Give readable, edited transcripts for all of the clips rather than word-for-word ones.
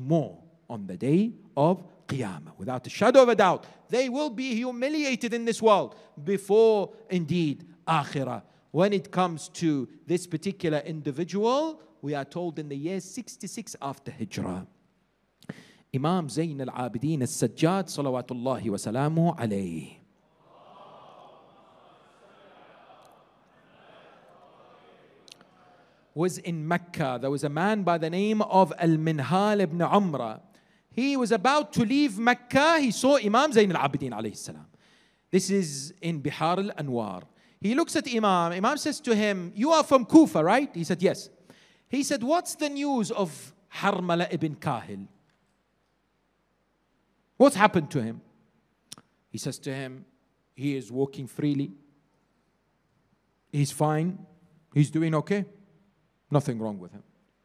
more on the day of Qiyamah. Without a shadow of a doubt, they will be humiliated in this world before indeed Akhirah. When it comes to this particular individual, we are told in the year 66 after Hijrah, Imam Zayn al-Abidin al-Sajjad salawatullahi wa salamu alayhi, was in Mecca. There was a man by the name of Al-Minhal ibn Umrah. He was about to leave Mecca. He saw Imam Zayn al-Abidin alayhi salam. This is in Bihar al-Anwar. He looks at Imam. Imam says to him, "You are from Kufa, right?" He said, "Yes." He said, "What's the news of Harmala ibn Kahil? What's happened to him?" He says to him, "He is walking freely. He's fine. He's doing okay. Nothing wrong with him."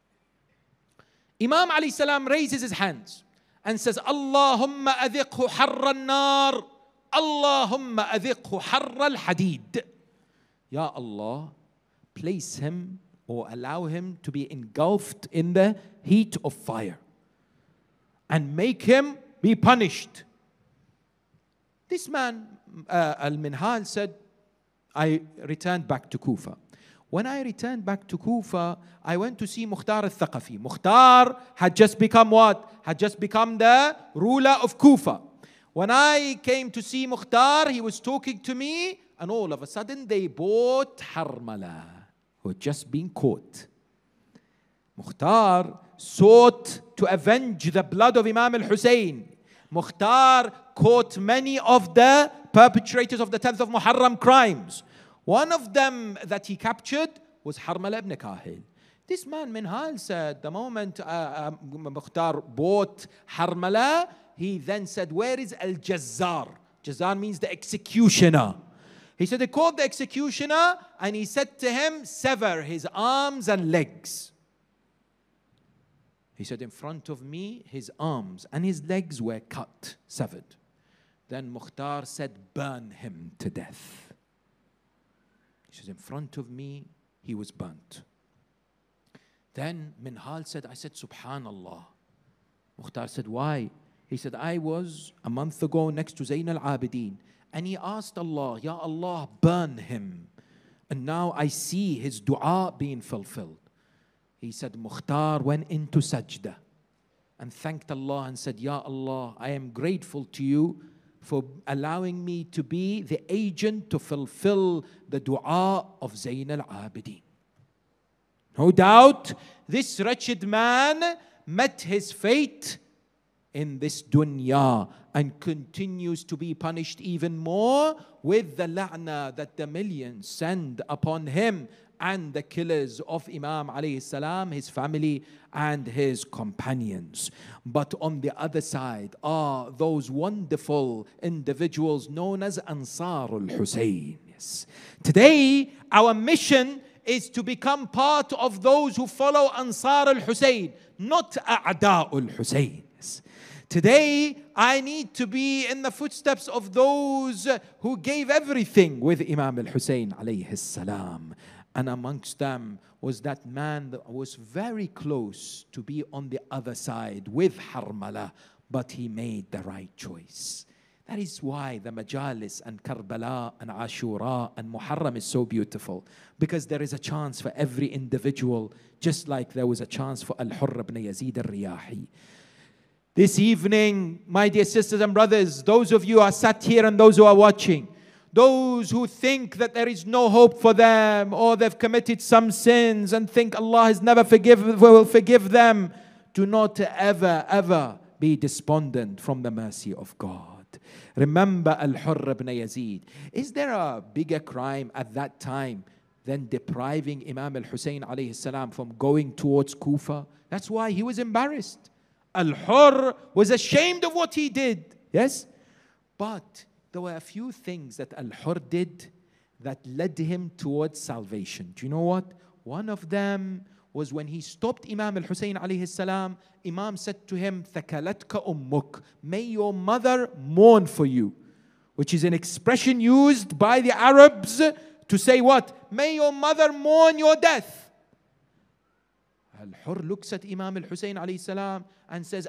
Imam alayhi salam raises his hands and says, "Allahumma adhiqhu harra al-nar. Allahumma adhiqhu harra al-hadid." Ya Allah, place him or allow him to be engulfed in the heat of fire and make him be punished. This man, Al-Minhal, said, "I returned back to Kufa. When I returned back to Kufa, I went to see Mukhtar al-Thaqafi. Mukhtar had just become what? Had just become the ruler of Kufa. When I came to see Mukhtar, he was talking to me, and all of a sudden they bought Harmala, who had just been caught. Mukhtar sought to avenge the blood of Imam al-Hussein. Mukhtar caught many of the perpetrators of the 10th of Muharram crimes. One of them that he captured was Harmala ibn Kahil. This man Minhal said, the moment Mukhtar bought Harmala, he then said, "Where is Al-Jazzar?" Jazzar means the executioner. He said, they called the executioner and he said to him, "Sever his arms and legs." He said, in front of me, his arms and his legs were cut, severed. Then Mukhtar said, "Burn him to death." He says, in front of me, he was burnt. Then Minhal said, I said, "Subhanallah." Mukhtar said, "Why?" He said, "I was a month ago next to Zayn al-Abidin, and he asked Allah, 'Ya Allah, burn him.' And now I see his dua being fulfilled." He said, Mukhtar went into sajda and thanked Allah and said, "Ya Allah, I am grateful to you for allowing me to be the agent to fulfill the dua of Zayn al-Abidin." No doubt, this wretched man met his fate in this dunya and continues to be punished even more with the la'na that the millions send upon him and the killers of Imam alayhi salam, his family and his companions. But on the other side are those wonderful individuals known as Ansarul Hussein. Yes. Today, our mission is to become part of those who follow Ansar al-Hussein, not A'da'ul Hussein. Today, I need to be in the footsteps of those who gave everything with Imam al-Hussein alayhi salam. And amongst them was that man that was very close to be on the other side with Harmala, but he made the right choice. That is why the Majalis and Karbala and Ashura and Muharram is so beautiful, because there is a chance for every individual, just like there was a chance for Al-Hurr ibn Yazid al-Riyahi. This evening, my dear sisters and brothers, those of you who are sat here and those who are watching, those who think that there is no hope for them or they've committed some sins and think Allah has never will forgive them, do not ever be despondent from the mercy of God. Remember Al-Hurr ibn Yazid. Is there a bigger crime at that time than depriving Imam al-Hussein alayhi salam from going towards Kufa? That's why he was embarrassed. Al-Hurr was ashamed of what he did. Yes? But there were a few things that Al-Hurr did that led him towards salvation. Do you know what? One of them was when he stopped Imam al-Hussein alayhi salam. Imam said to him, "Thakalatka ummuk." May your mother mourn for you. Which is an expression used by the Arabs to say what? May your mother mourn your death. Al-Hurr looks at Imam al-Hussein alayhi salam and says,